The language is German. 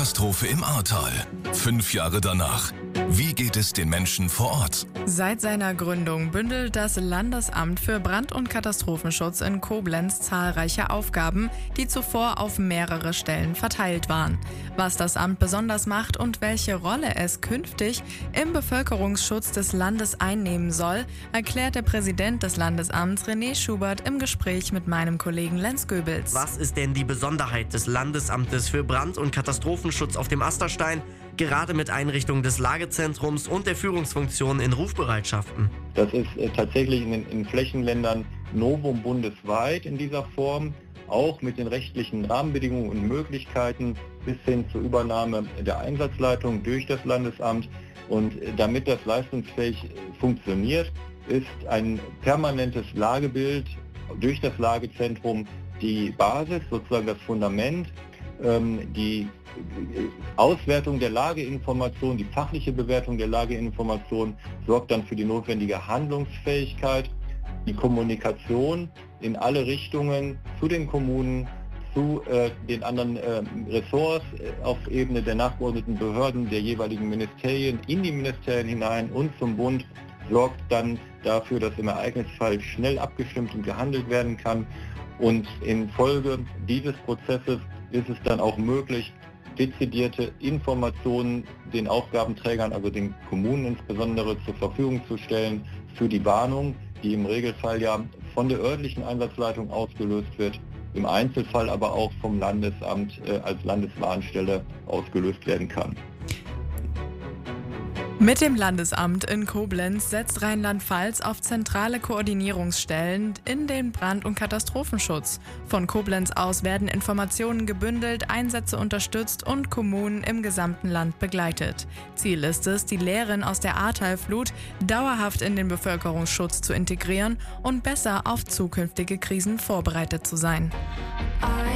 Katastrophe im Ahrtal. 5 Jahre danach. Wie geht es den Menschen vor Ort? Seit seiner Gründung bündelt das Landesamt für Brand- und Katastrophenschutz in Koblenz zahlreiche Aufgaben, die zuvor auf mehrere Stellen verteilt waren. Was das Amt besonders macht und welche Rolle es künftig im Bevölkerungsschutz des Landes einnehmen soll, erklärt der Präsident des Landesamts René Schubert im Gespräch mit meinem Kollegen Lenz Goebels. Was ist denn die Besonderheit des Landesamtes für Brand- und Katastrophenschutz auf dem Asterstein, gerade mit Einrichtung des Lagezentrums und der Führungsfunktion in Rufbereitschaften? Das ist tatsächlich in Flächenländern Novum bundesweit in dieser Form, auch mit den rechtlichen Rahmenbedingungen und Möglichkeiten bis hin zur Übernahme der Einsatzleitung durch das Landesamt. Und damit das leistungsfähig funktioniert, ist ein permanentes Lagebild durch das Lagezentrum die Basis, sozusagen das Fundament. Die Auswertung der Lageinformation, die fachliche Bewertung der Lageinformation sorgt dann für die notwendige Handlungsfähigkeit, die Kommunikation in alle Richtungen zu den Kommunen, zu den anderen Ressorts auf Ebene der nachgeordneten Behörden, der jeweiligen Ministerien, in die Ministerien hinein und zum Bund, sorgt dann dafür, dass im Ereignisfall schnell abgestimmt und gehandelt werden kann. Und infolge dieses Prozesses ist es dann auch möglich, dezidierte Informationen den Aufgabenträgern, also den Kommunen insbesondere, zur Verfügung zu stellen für die Warnung, die im Regelfall ja von der örtlichen Einsatzleitung ausgelöst wird, im Einzelfall aber auch vom Landesamt als Landeswarnstelle ausgelöst werden kann. Mit dem Landesamt in Koblenz setzt Rheinland-Pfalz auf zentrale Koordinierungsstellen in den Brand- und Katastrophenschutz. Von Koblenz aus werden Informationen gebündelt, Einsätze unterstützt und Kommunen im gesamten Land begleitet. Ziel ist es, die Lehren aus der Ahrtalflut dauerhaft in den Bevölkerungsschutz zu integrieren und besser auf zukünftige Krisen vorbereitet zu sein.